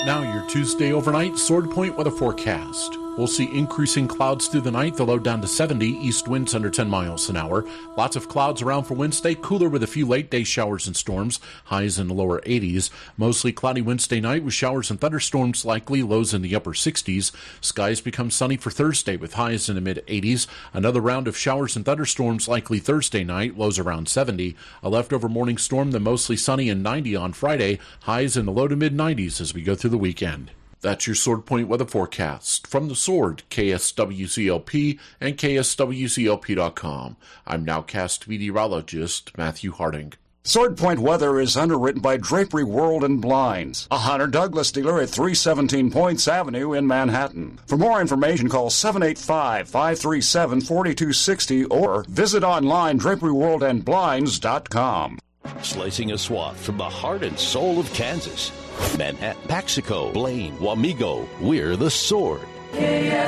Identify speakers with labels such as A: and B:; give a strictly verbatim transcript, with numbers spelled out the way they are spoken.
A: Now your Tuesday overnight Sword Point weather forecast. We'll see increasing clouds through the night, the low down to seventy, east winds under ten miles an hour. Lots of clouds around for Wednesday, cooler with a few late day showers and storms, highs in the lower eighties. Mostly cloudy Wednesday night with showers and thunderstorms likely, lows in the upper sixties. Skies become sunny for Thursday with highs in the mid eighties. Another round of showers and thunderstorms likely Thursday night, lows around seventy. A leftover morning storm, then mostly sunny and ninety on Friday, highs in the low to mid nineties as we go through the weekend. That's your Sword Point weather forecast. From the Sword, K S W C L P and K S W C L P dot com. I'm nowcast meteorologist Matthew Harding.
B: Sword Point weather is underwritten by Drapery World and Blinds, a Hunter Douglas dealer at three seventeen Points Avenue in Manhattan. For more information, call seven eight five, five three seven, four two six zero or visit online drapery world and blinds dot com.
C: Slicing a swath from the heart and soul of Kansas. Manhattan, Paxico, Blaine, Wamego, we're the Sword.